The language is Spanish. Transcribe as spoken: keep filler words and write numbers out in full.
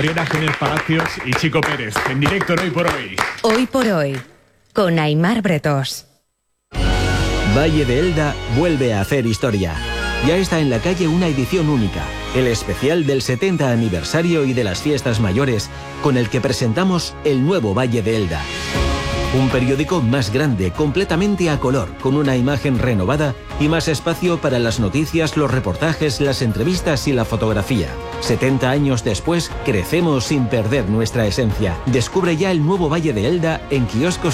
Mariana Génez Palacios y Chico Pérez, en directo en Hoy por Hoy. Hoy por Hoy, con Aimar Bretós. Valle de Elda vuelve a hacer historia. Ya está en la calle una edición única, el especial del setenta aniversario y de las fiestas mayores, con el que presentamos el nuevo Valle de Elda. Un periódico más grande, completamente a color, con una imagen renovada y más espacio para las noticias, los reportajes, las entrevistas y la fotografía. setenta años después, crecemos sin perder nuestra esencia. Descubre ya el nuevo Valle de Elda en kioscos